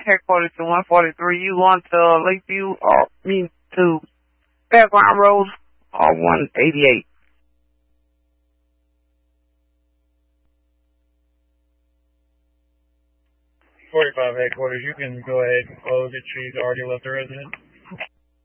headquarters to 143. You want to Lakeview or to Fairground Road or 188? 45 headquarters, you can go ahead and close it. She's already left the residence.